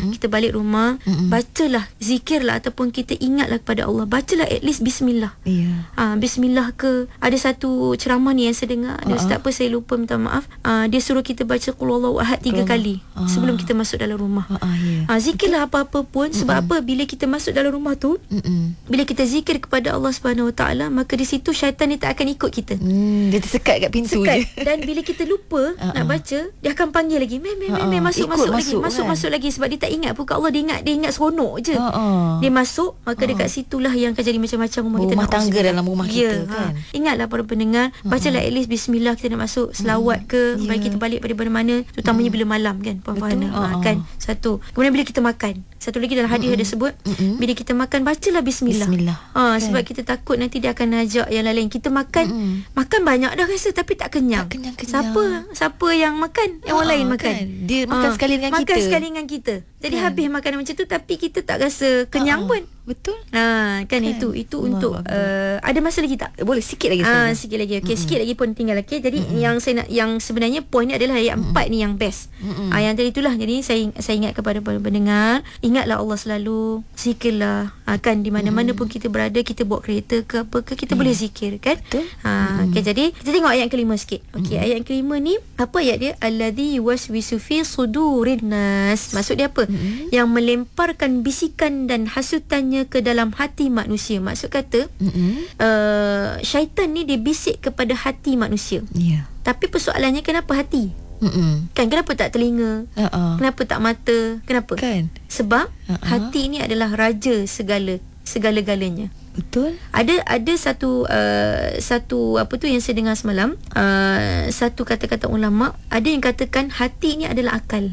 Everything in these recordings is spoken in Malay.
kita balik rumah, bacalah, zikirlah, ataupun kita ingatlah kepada Allah. Bacalah at least bismillah. Bismillah ke. Ada satu ceramah ni yang saya dengar, ada ustaz apa saya lupa, minta maaf. Dia suruh kita baca qul huwallahu ahad 3 kali sebelum kita masuk dalam rumah. Zikirlah apa-apa pun. Sebab apa? Bila kita masuk dalam rumah tu, bila kita zikir kepada Allah Subhanahu Wa Taala, maka di situ syaitan ni tak akan ikut kita. Dia tersekat kat pintu je. Dan bila kita lupa nak baca, dia akan panggil lagi, masuk lagi. Sebab dia tak ingat pun kat Allah, dia ingat seronok je. Dia masuk, maka dekat situlah yang akan jadi macam-macam rumah tangga dalam rumah kita kan. Ingatlah para pendengar, bacalah at least bismillah, kita nak masuk selawat ke, bagi kita balik pada mana, terutamanya bila malam kan, Puan Farhana. Kan satu. Kemudian bila kita makan, satu lagi dalam hadis ada sebut, bila kita makan bacalah bismillah. Sebab kita takut nanti dia akan ajak yang lain. Kita makan banyak dah rasa tapi tak kenyang. Siapa yang makan, yang orang lain makan. Dia makan sekali dengan kita. Jadi habis makanan macam tu tapi kita tak rasa kenyang pun. Betul. Kan itu untuk ada masa lagi tak? Boleh sikit lagi. Sikit lagi. Okey, sikit lagi pun tinggal. Okey. Jadi yang saya nak, yang sebenarnya poin ni adalah ayat 4 ni yang best. Yang tadi itulah. Jadi saya ingat kepada pendengar, ingatlah Allah selalu, zikirlah. Kan di mana-mana pun kita berada, kita bawa kereta ke apa ke, kita boleh zikir kan? Betul. Okey, jadi kita tengok ayat yang kelima sikit. Okey, ayat yang kelima ni apa ayat dia? Alladzi yuwaswisu fi sudurin nas. Maksud dia apa? Yang melemparkan bisikan dan hasutannya ke dalam hati manusia. Maksud kata syaitan ni dia bisik kepada hati manusia. Tapi persoalannya, kenapa hati? Kan, kenapa tak telinga? Kenapa tak mata? Kenapa? Kan? Sebab hati ni adalah raja segala-galanya. Betul. Ada satu apa tu yang saya dengar semalam, satu kata-kata ulama, ada yang katakan hati ni adalah akal.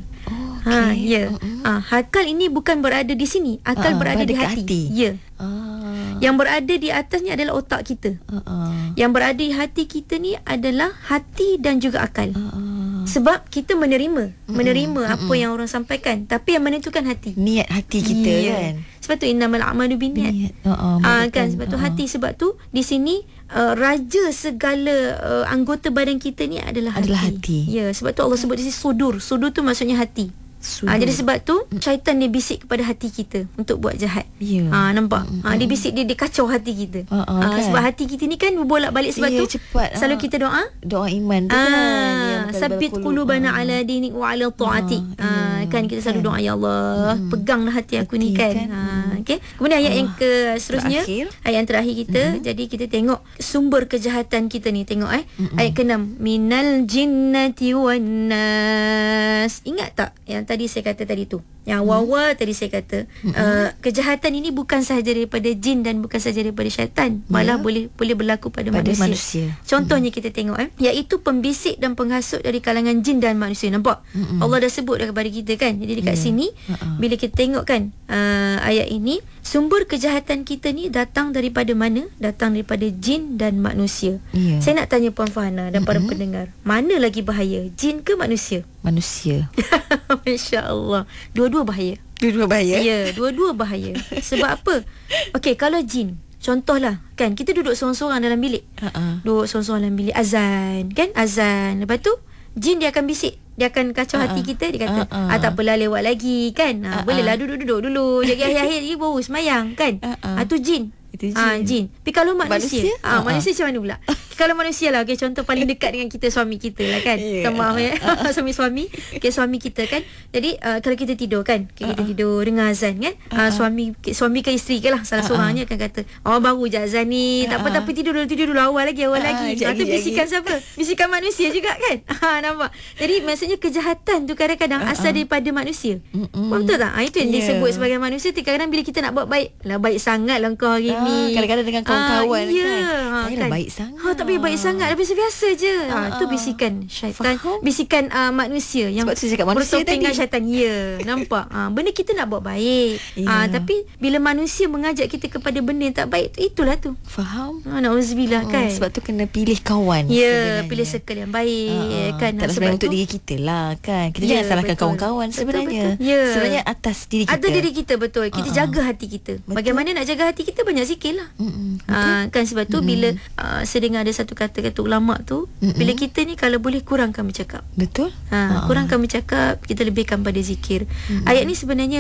Akal ini bukan berada di sini. Akal berada di hati. Yang berada di atasnya adalah otak kita. Yang berada di hati kita ni adalah hati dan juga akal. Sebab kita menerima apa yang orang sampaikan, tapi yang menentukan hati, niat hati kita kan. Sebab tu innamal a'malu binniyat. Kan, sebab tu hati. Sebab tu di sini raja segala anggota badan kita ni adalah hati. Sebab tu Allah sebut di sini sudur. Sudur tu maksudnya hati. Jadi sebab tu syaitan dia bisik kepada hati kita untuk buat jahat. Nampak? Dia bisik, dia kacau hati kita. Kan? Sebab hati kita ni kan berbolak-balik. Sebab tu cepat, selalu kita doa iman tu kan, sabbit qulubana ala dinik wa ala ta'atik. Kan kita selalu doa, ya Allah, peganglah hati aku ni kan. Okay. Kemudian ayat yang seterusnya, ayat yang terakhir kita. Jadi kita tengok sumber kejahatan kita ni. Tengok ayat ke-6, minal jinnati wan nas. Ingat tak yang tadi saya kata tadi tu, yang wawa tadi saya kata, kejahatan ini bukan sahaja daripada jin dan bukan sahaja daripada syaitan, malah boleh berlaku pada manusia. Contohnya kita tengok iaitu pembisik dan penghasut dari kalangan jin dan manusia. Nampak? Allah dah sebut dah kepada kita kan. Jadi dekat sini bila kita tengok kan ayat ini, sumber kejahatan kita ni datang daripada mana? Datang daripada jin dan manusia. Saya nak tanya Puan Farhana dan para pendengar, mana lagi bahaya, jin ke manusia? Manusia. Masya Allah. Dua-dua bahaya. Ya, dua-dua bahaya. Sebab apa? Okey, kalau jin, contohlah kan, kita duduk seorang-seorang dalam bilik. Duduk seorang-seorang dalam bilik, azan kan, azan. Lepas tu jin dia akan bisik, dia akan kacau hati kita. Dia kata tak apalah, lewat lagi kan. Bolehlah duduk dulu. Jadi akhir-akhir lagi baru semayang kan. Tu jin. Jin. Tapi kalau manusia, manusia macam mana pula? Kalau manusia lah, okay, contoh paling dekat dengan kita, suami kita lah kan. Maaf suami okay, suami kita kan. Jadi kalau kita tidur kan, kita tidur dengar azan kan, suami ke isteri ke lah, salah seorangnya akan kata, baru je azan ni, tak apa, tapi tidur dulu, awal lagi. Itu bisikan siapa? Bisikan manusia juga kan. Nampak? Jadi maksudnya kejahatan tu kadang-kadang asal daripada manusia. Betul tak? Itu yang disebut sebagai manusia. Kadang-kadang bila kita nak buat baik, baik sangat lah kau hari ni, kadang-kadang dengan kawan-kawan kan, baik sangat, tapi baik sangat, biasa-biasa je. Itu bisikan syaitan. Bisikan manusia yang bertopeng dengan syaitan. Nampak? Benda kita nak buat baik, tapi bila manusia mengajak kita kepada benda yang tak baik, itulah tu. Faham? Na'udzubillah kan. Sebab tu kena pilih kawan. Pilih circle yang baik kan. Tak sebenarnya untuk diri kita lah kan. Kita jangan salahkan kawan-kawan sebenarnya. Sebenarnya atas diri kita. Atas diri kita, betul. Kita jaga hati kita. Bagaimana nak jaga hati kita? Banyak zikir lah. Kan sebab tu bila saya dengar ada satu kata ulama tu, bila kita ni kalau boleh kurangkan bercakap. Betul. Kurangkan bercakap, kita lebihkan pada zikir. Ayat ni sebenarnya